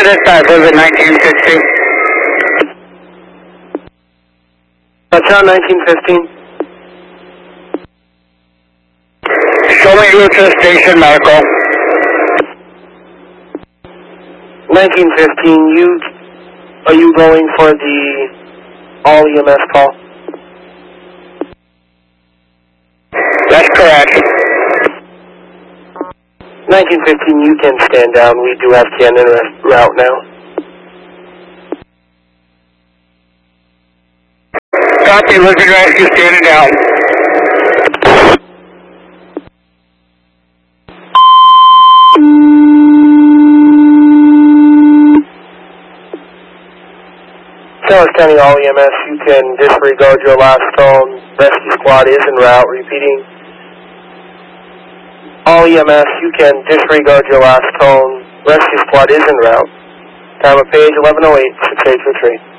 dispatch, was it 1915? Touchdown 1915. Show me route to the station, medical. 1915, are you going for the all EMS call? That's correct. 1915, you can stand down. We do have Cannon route now. Copy, Lizard Rescue standing down. Dallas County All EMS, you can disregard your last tone. Rescue squad is en route. Repeating. All EMS, you can disregard your last tone. Rescue squad is en route. Time of page 1108, 6823.